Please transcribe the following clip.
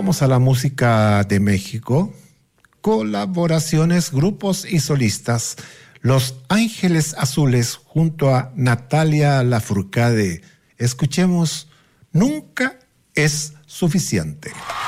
Vamos a la música de México. Colaboraciones, grupos y solistas. Los Ángeles Azules junto a Natalia Lafourcade. Escuchemos Nunca es suficiente.